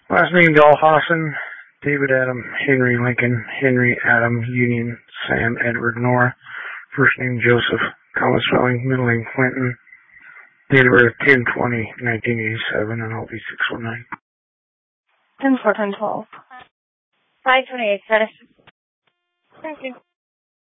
Last name Dahlhausen, David Adam, Henry Lincoln, Henry Adam, Union, Sam Edward Nora. First name Joseph, common spelling, middle name Clinton. Date of birth 10/20/1987, and I'll be 619. 10/4/10/12. 5/28. Status. Thank you.